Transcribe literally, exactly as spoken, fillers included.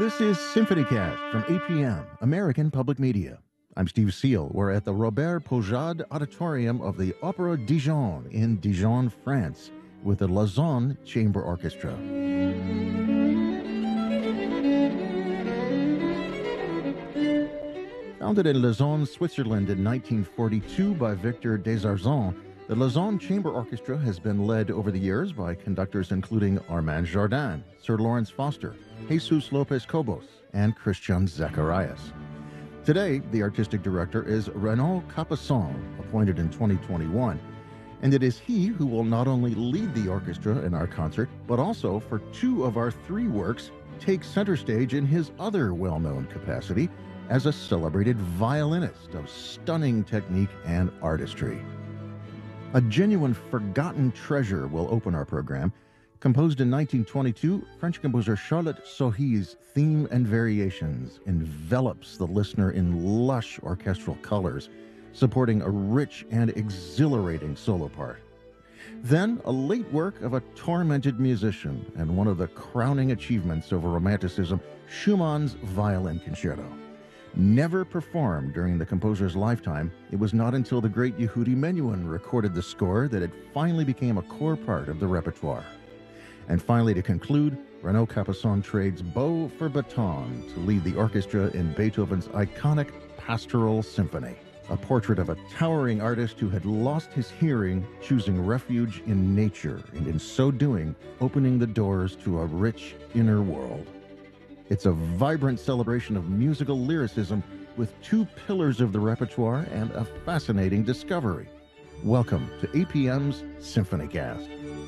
This is SymphonyCast from A P M, American Public Media. I'm Steve Seal. We're at the Robert Poujade Auditorium of the Opéra Dijon in Dijon, France, with the Lausanne Chamber Orchestra. Founded in Lausanne, Switzerland in nineteen forty-two by Victor Desarzanes, the Lausanne Chamber Orchestra has been led over the years by conductors including Armand Jardin, Sir Lawrence Foster, Jesus Lopez Cobos, and Christian Zacharias. Today, the artistic director is Renaud Capuçon, appointed in twenty twenty-one, and it is he who will not only lead the orchestra in our concert, but also, for two of our three works, take center stage in his other well-known capacity as a celebrated violinist of stunning technique and artistry. A genuine forgotten treasure will open our program. Composed in nineteen twenty-two, French composer Charlotte Sohi's Theme and Variations envelops the listener in lush orchestral colors, supporting a rich and exhilarating solo part. Then, a late work of a tormented musician and one of the crowning achievements of Romanticism, Schumann's Violin Concerto. Never performed during the composer's lifetime, it was not until the great Yehudi Menuhin recorded the score that it finally became a core part of the repertoire. And finally, to conclude, Renaud Capuçon trades bow for baton to lead the orchestra in Beethoven's iconic Pastoral Symphony, a portrait of a towering artist who had lost his hearing, choosing refuge in nature, and in so doing, opening the doors to a rich inner world. It's a vibrant celebration of musical lyricism with two pillars of the repertoire and a fascinating discovery. Welcome to A P M's SymphonyCast.